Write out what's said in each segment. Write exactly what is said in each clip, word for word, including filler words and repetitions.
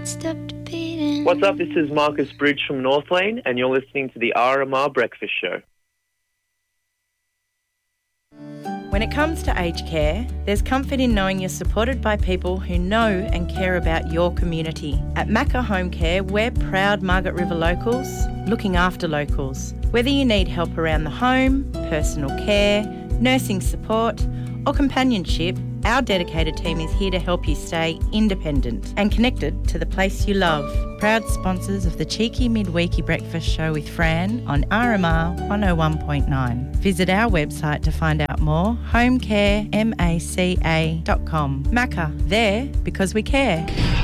stopped beating. What's up? This is Marcus Bridge from North Lane, and you're listening to the R M R Breakfast Show. When it comes to aged care, there's comfort in knowing you're supported by people who know and care about your community. At Macca Home Care, we're proud Margaret River locals, looking after locals. Whether you need help around the home, personal care, nursing support or companionship, our dedicated team is here to help you stay independent and connected to the place you love. Proud sponsors of the Cheeky Midweeky Breakfast Show with Fran on R M R one oh one point nine. Visit our website to find out more, homecare maca dot com. Macca, there because we care.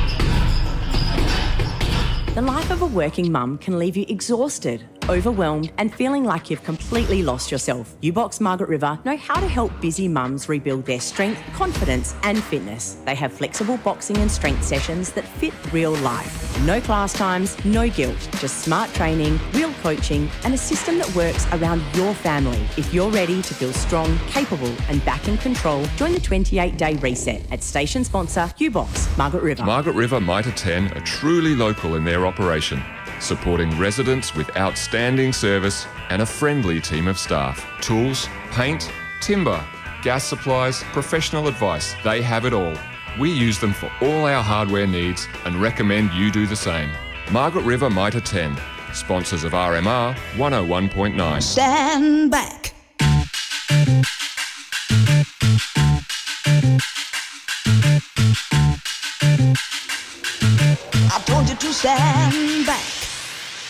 The life of a working mum can leave you exhausted, overwhelmed and feeling like you've completely lost yourself. U-Box Margaret River know how to help busy mums rebuild their strength, confidence and fitness. They have flexible boxing and strength sessions that fit real life. No class times, no guilt, just smart training, real coaching and a system that works around your family. If you're ready to feel strong, capable and back in control, join the twenty-eight day reset at station sponsor U-Box Margaret River. Margaret River Mitre ten are truly local in their operation, supporting residents with outstanding service and a friendly team of staff. Tools, paint, timber, gas supplies, professional advice, they have it all. We use them for all our hardware needs and recommend you do the same. Margaret River Mitre ten, sponsors of R M R one oh one point nine. Stand back. I told you to stand